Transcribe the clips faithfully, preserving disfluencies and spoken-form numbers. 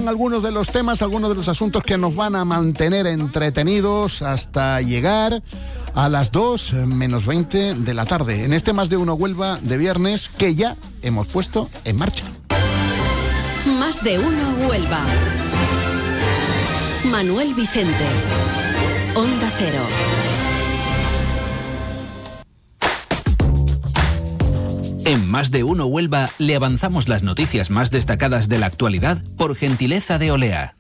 son algunos de los temas, algunos de los asuntos que nos van a mantener entretenidos hasta llegar a las dos menos veinte de la tarde, en este Más de Uno Huelva de viernes que ya hemos puesto en marcha. Más de Uno Huelva. Manuel Vicente, Onda Cero. En Más de Uno Huelva le avanzamos las noticias más destacadas de la actualidad por gentileza de Olea.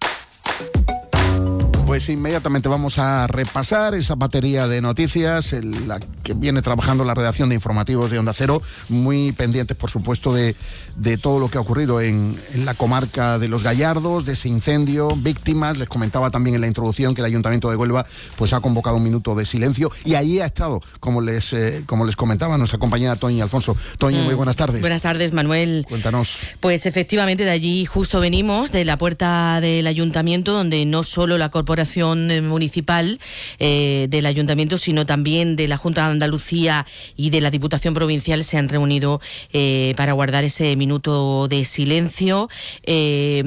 Pues inmediatamente vamos a repasar esa batería de noticias en la que viene trabajando la redacción de informativos de Onda Cero, muy pendientes, por supuesto, de, de todo lo que ha ocurrido en, en la comarca de Los Gallardos, de ese incendio, víctimas. Les comentaba también en la introducción que el Ayuntamiento de Huelva pues ha convocado un minuto de silencio y ahí ha estado, como les, eh, como les comentaba, nuestra compañera Toñi Alfonso. Toñi, mm. muy buenas tardes. Buenas tardes, Manuel. Cuéntanos. Pues efectivamente de allí justo venimos, de la puerta del Ayuntamiento, donde no solo la corporación municipal eh, del Ayuntamiento, sino también de la Junta de Andalucía y de la Diputación Provincial se han reunido eh, para guardar ese minuto de silencio eh,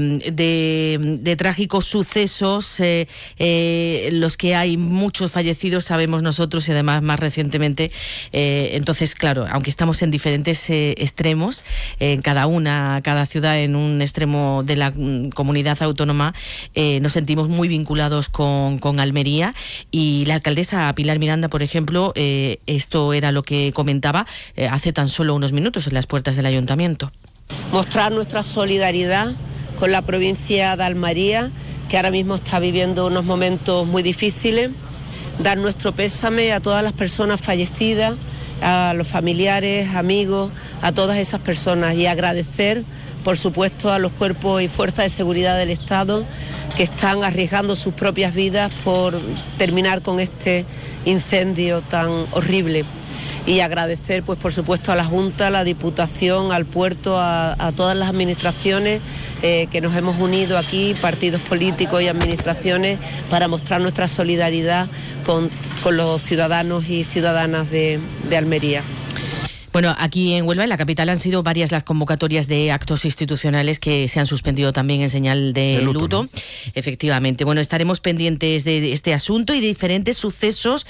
de, de trágicos sucesos, eh, eh, los que hay muchos fallecidos, sabemos nosotros, y además más recientemente. Eh, entonces, claro, aunque estamos en diferentes eh, extremos, en cada una, cada ciudad en un extremo de la mm, comunidad autónoma, eh, nos sentimos muy vinculados Con, con Almería, y la alcaldesa Pilar Miranda, por ejemplo, eh, esto era lo que comentaba eh, hace tan solo unos minutos en las puertas del Ayuntamiento. Mostrar nuestra solidaridad con la provincia de Almería, que ahora mismo está viviendo unos momentos muy difíciles, dar nuestro pésame a todas las personas fallecidas, a los familiares, amigos, a todas esas personas, y agradecer, por supuesto, a los cuerpos y fuerzas de seguridad del Estado que están arriesgando sus propias vidas por terminar con este incendio tan horrible. Y agradecer, pues por supuesto, a la Junta, a la Diputación, al puerto, a, a todas las administraciones eh, que nos hemos unido aquí, partidos políticos y administraciones, para mostrar nuestra solidaridad con, con los ciudadanos y ciudadanas de, de Almería. Bueno, aquí en Huelva, en la capital, han sido varias las convocatorias de actos institucionales que se han suspendido también en señal de, de luto. luto. ¿No? Efectivamente. Bueno, estaremos pendientes de este asunto y de diferentes sucesos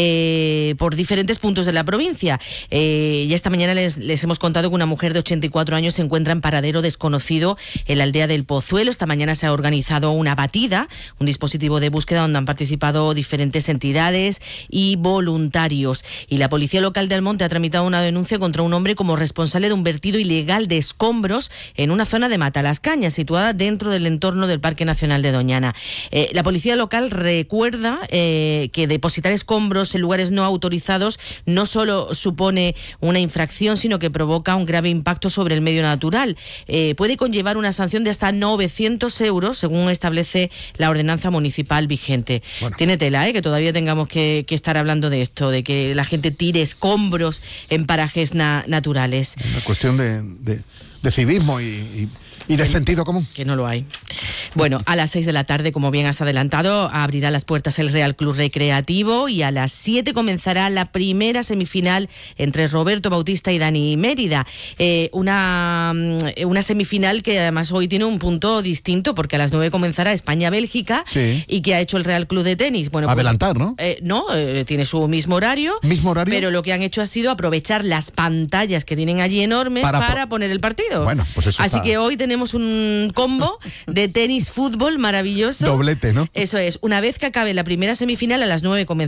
eh, por diferentes puntos de la provincia. Eh, ya esta mañana les, les hemos contado que una mujer de ochenta y cuatro años se encuentra en paradero desconocido en la aldea del Pozuelo. Esta mañana se ha organizado una batida, un dispositivo de búsqueda donde han participado diferentes entidades y voluntarios. Y la Policía Local de Almonte ha tramitado una denuncia contra un hombre como responsable de un vertido ilegal de escombros en una zona de Matalascañas, situada dentro del entorno del Parque Nacional de Doñana. Eh, la policía local recuerda eh, que depositar escombros en lugares no autorizados no solo supone una infracción, sino que provoca un grave impacto sobre el medio natural. Eh, puede conllevar una sanción de hasta novecientos euros, según establece la ordenanza municipal vigente. Bueno. Tiene tela, ¿eh? Que todavía tengamos que, que estar hablando de esto, de que la gente tire escombros en parajes Na, naturales. Una cuestión de, de, de civismo y, y, y de sentido común. Que no lo hay. Bueno, a las seis de la tarde, como bien has adelantado, abrirá las puertas el Real Club Recreativo, y a las siete comenzará la primera semifinal entre Roberto Bautista y Dani Mérida. Eh, una, una semifinal que además hoy tiene un punto distinto, porque a las nueve comenzará España-Bélgica, sí. Y que ha hecho el Real Club de Tenis. Bueno, adelantar, pues, ¿no? Eh, no, eh, tiene su mismo horario. ¿Mismo horario? Pero lo que han hecho ha sido aprovechar las pantallas que tienen allí enormes para, para poner el partido. Bueno, pues eso Así está... que hoy tenemos un combo de tenis fútbol maravilloso. Doblete, ¿no? Eso es. Una vez que acabe la primera semifinal, a las nueve comenzará